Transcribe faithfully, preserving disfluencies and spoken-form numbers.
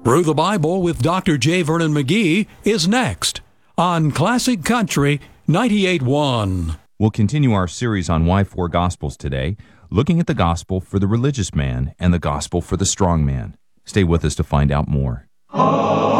Through the Bible with Doctor J. Vernon McGee is next on Classic Country ninety-eight point one. We'll continue our series on why four Gospels today, looking at the Gospel for the religious man and the Gospel for the strong man. Stay with us to find out more.